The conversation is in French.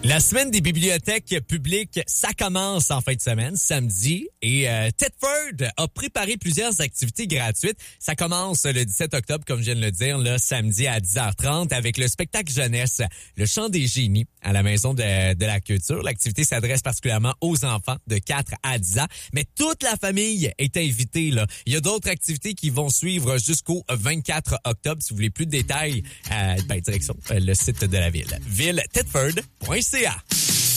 La semaine des bibliothèques publiques, ça commence en fin de semaine, samedi. Et Thetford a préparé plusieurs activités gratuites. Ça commence le 17 octobre, comme je viens de le dire, là, samedi à 10h30 avec le spectacle jeunesse, le chant des génies à la Maison de la Culture. L'activité s'adresse particulièrement aux enfants de 4 à 10 ans. Mais toute la famille est invitée, là. Il y a d'autres activités qui vont suivre jusqu'au 24 octobre. Si vous voulez plus de détails, direction le site de la ville. ville-thetford.ca